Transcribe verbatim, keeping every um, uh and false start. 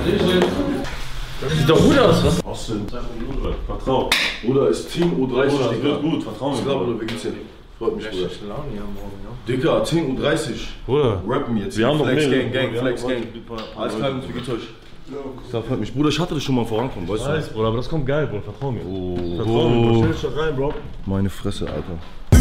Das sieht doch gut aus, was? Austin, vertrau. Bruder, ist Team U dreißig, Bruder, Digga. wird gut, vertrau mir. Ich glaube, wie geht's dir? Freut mich, Bruder. Laune hier morgen, ja. Digga, Team U dreißig. Bruder, Rappen jetzt. wir haben noch Flex mehr. Gang, Gang, Flex Gang. Alles klar, wie geht's euch? Das freut mich. Bruder, ich hatte das schon mal vorankommen, weißt du? Weiß, Bruder, aber das kommt geil, Bruder, vertrau mir. Oh, Vertrau mir, Bruder. Stell dich doch rein, Bro. meine Fresse, Alter.